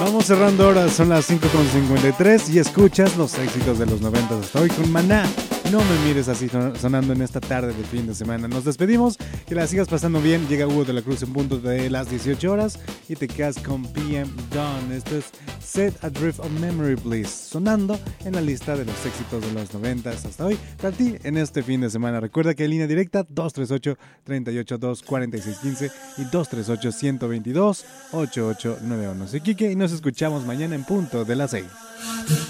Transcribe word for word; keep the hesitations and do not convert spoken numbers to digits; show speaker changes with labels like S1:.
S1: Vamos cerrando ahora, son las cinco con cincuenta y tres y escuchas los éxitos de los noventa hasta hoy con Maná. No me mires así sonando en esta tarde de fin de semana. Nos despedimos, que la sigas pasando bien. Llega Hugo de la Cruz en punto de las dieciocho horas y te quedas con P M Dawn. Esto es Set Adrift of Memory Bliss, sonando en la lista de los éxitos de los noventa hasta hoy para ti en este fin de semana. Recuerda que hay línea directa dos tres ocho, tres ocho dos, cuatro seis uno cinco y dos tres ocho, uno dos dos, ocho ocho nueve uno. Soy Kike y nos escuchamos mañana en punto de las seis.